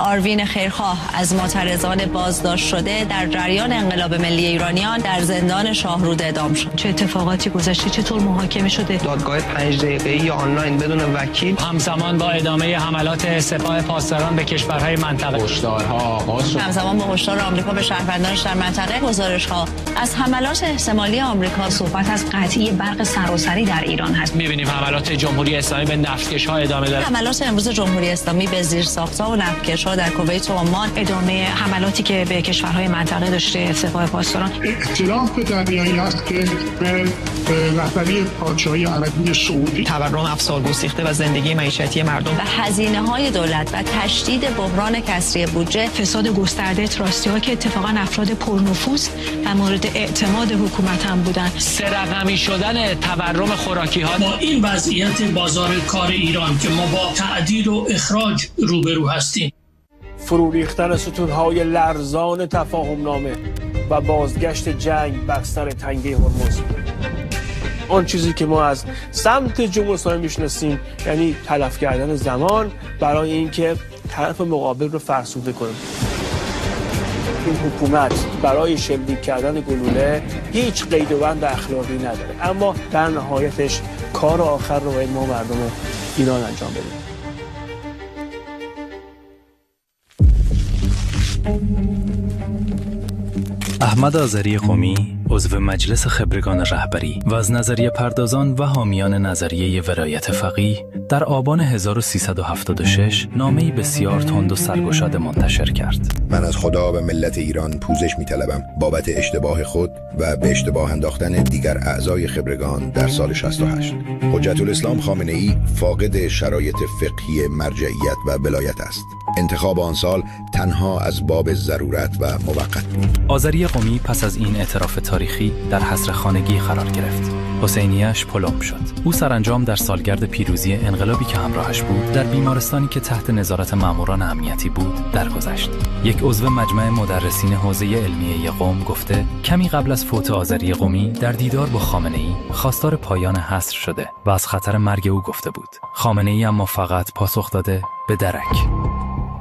آروین خیرخواه از معترضان بازداشت شده در جریان انقلاب ملی ایرانیان در زندان شاهرود اعدام شد. چه اتفاقاتی گذشته؟ چطور محاکمه شده؟ دادگاه 5 دقیقه‌ای یا آنلاین بدون وکیل. همزمان با ادامه حملات سپاه پاسداران به کشورهای منطقه، هشدارها آغاز شد. همزمان با هشدار آمریکا به شهروندانش در منطقه، گزارش‌ها از حملات احتمالی آمریکا. صحبت از قطعی برق سراسری در ایران هست. می‌بینیم حملات جمهوری اسلامی به نفتکش‌ها ادامه داره. حملات امروز جمهوری اسلامی به زیرساخت‌ها و نفتکش‌ها در کویت و عمان، ادامه حملاتی که به کشورهای منطقه داشته سپاه پاسداران. اختلاف دریایی است که به رهبری پادشاهی عربی سعودی، تورم افسار گسیخته و زندگی معیشتی مردم و هزینه‌های دولت و تشدید بحران کسری بودجه، فساد گسترده تراستی‌ها که اتفاقا افراد پرنفوذ و مورد اعتماد حکومت هم بودن. سه رقمی شدن تورم خوراکی‌ها. با این وضعیت بازار کار ایران که ما با تعدیل و اخراج روبرو هستیم، فرو ریختن ستون‌های لرزان تفاهم‌نامه و بازگشت جنگ بر سر تنگه هرمز، آن چیزی که ما از سمت جمهوری اسلامی میشناسیم، یعنی تلف کردن زمان برای اینکه طرف مقابل رو فرسوده کنیم. این حکومت برای شلیک کردن گلوله هیچ قید و بند اخلاقی نداره، اما در نهایتش کار آخر رو باید ما مردم ایران انجام بدیم. احمد آذری قمی، عضو مجلس خبرگان رهبری و از نظریه پردازان و حامیان نظریه ولایت فقیه، در آبان 1376 نامه‌ای بسیار تند و سرگشاده منتشر کرد. من از خدا و ملت ایران پوزش می‌طلبم بابت اشتباه خود و به اشتباه انداختن دیگر اعضای خبرگان در سال 68. حجت الاسلام خامنه‌ای فاقد شرایط فقهی مرجعیت و ولایت است. انتخاب آن سال تنها از باب ضرورت و موقت بود. آذری قمی پس از این اعتراف تاریخی در حصر خانگی قرار گرفت. حسینیه‌اش پلم شد. او سرانجام در سالگرد پیروزی انقلابی که همراهش بود، در بیمارستانی که تحت نظارت ماموران امنیتی بود، درگذشت. یک عضو مجمع مدرسین حوزه علمیه قم گفته کمی قبل از فوت آذری قمی در دیدار با خامنه‌ای خواستار پایان حصر شده و از خطر مرگ او گفته بود. خامنه‌ای اما فقط پاسخ داده به درک.